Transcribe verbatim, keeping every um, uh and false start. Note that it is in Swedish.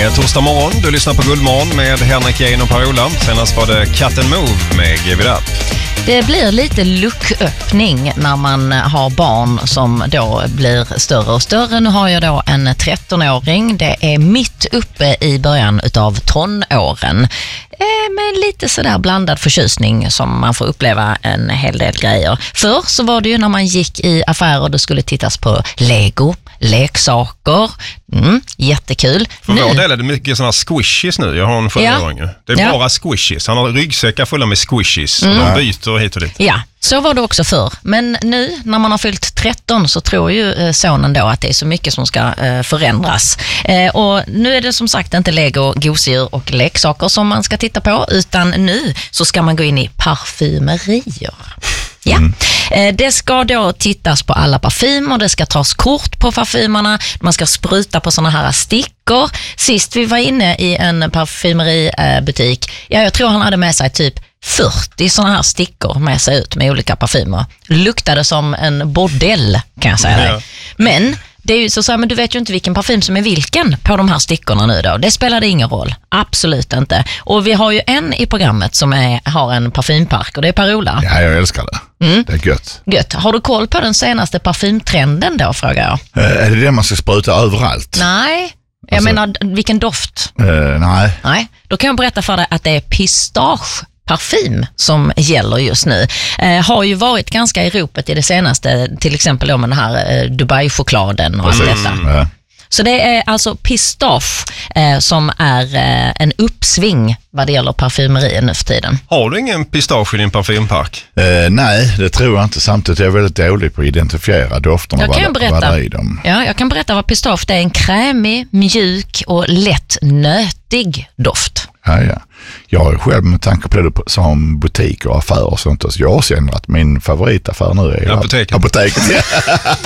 är torsdag morgon. Du lyssnar på Guldmorgon med Henrik Jane och Per-Ola. Senast var det Cut and Move med Give It Up. Det blir lite lucköppning när man har barn som då blir större och större. Nu har jag då en trettonåring. Det är mitt uppe i början utav tonåren. Med lite sådär blandad förtjusning som man får uppleva en hel del grejer. Förr så var det ju när man gick i affärer och det skulle tittas på Lego, leksaker. Mm, jättekul. För nu... vår del är det mycket sådana squishies nu. Jag har en sjuåring. Ja. Det är ja. bara squishies. Han har ryggsäckar fulla med squishies. Mm. Och de byter hit och dit. Ja, så var det också förr. Men nu när man har fyllt tretton så tror ju sonen då att det är så mycket som ska eh, förändras. Eh, och nu är det som sagt inte Lego, gosedjur och leksaker som man ska titta på, utan nu så ska man gå in i parfymerier. Ja. Mm. Eh, det ska då tittas på alla parfymer, det ska tas kort på parfymerna, man ska spruta på såna här stickor. Sist vi var inne i en parfymeributik, ja, jag tror han hade med sig typ fyrtio såna här stickor med sig ut med olika parfymer. Luktade som en bordell, kan jag säga. Ja. Men det är ju så, så här, men du vet ju inte vilken parfym som är vilken på de här stickorna nu då. Det spelar ingen roll. Absolut inte. Och vi har ju en i programmet som är, har en parfympark och det är Per-Ola. Ja, jag älskar det. Mm. Det är gött. Gött. Har du koll på den senaste parfymtrenden då, frågar jag? Uh, är det det man ska spruta överallt? Nej. Jag alltså, menar, vilken doft? Uh, nej. Nej. Då kan jag berätta för dig att det är pistache parfym som gäller just nu. Eh, har ju varit ganska i ropet i det senaste, till exempel om den här eh, Dubai-chokladen och allt detta. Mm, ja. Så det är alltså pistache eh, som är eh, en uppsving vad det gäller parfymeri nu för tiden. Har du ingen pistache i din parfympark? Eh, nej, det tror jag inte. Samtidigt är jag väldigt dålig på att identifiera dofterna. Jag kan vad, berätta, vad det är i dem. Ja, jag kan berätta vad pistache det är. En krämig, mjuk och lätt nötig doft. Ja, ja. Jag har själv med tanke på det som butiker och affärer och sånt, så jag har också ändrat min favoritaffär nu är apoteket. apoteket.